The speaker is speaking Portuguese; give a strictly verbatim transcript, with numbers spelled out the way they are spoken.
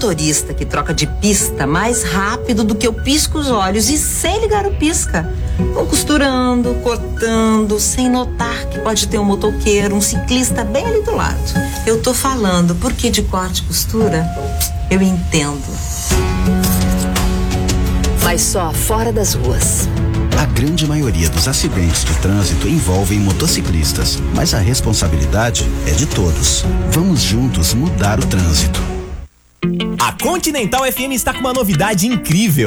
motorista que troca de pista mais rápido do que eu pisco os olhos e sem ligar o pisca. Vão costurando, cortando, sem notar que pode ter um motoqueiro, um ciclista bem ali do lado. Eu tô falando, porque de corte e costura, eu entendo. Mas só fora das ruas. A grande maioria dos acidentes de trânsito envolvem motociclistas, mas a responsabilidade é de todos. Vamos juntos mudar o trânsito. A Continental F M está com uma novidade incrível.